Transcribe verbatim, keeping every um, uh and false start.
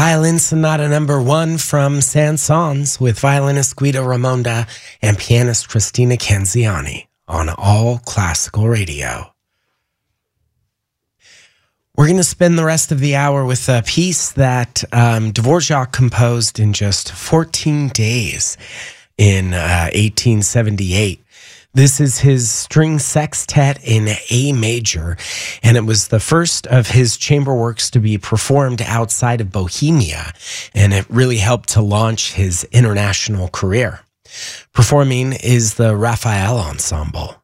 Violin Sonata Number One from Saint-Saëns with violinist Guido Ramonda and pianist Cristina Canziani on All Classical Radio. We're going to spend the rest of the hour with a piece that um, Dvorak composed in just fourteen days in uh, eighteen seventy-eight. This is his string sextet in A major, and it was the first of his chamber works to be performed outside of Bohemia, and it really helped to launch his international career. Performing is the Raphael Ensemble.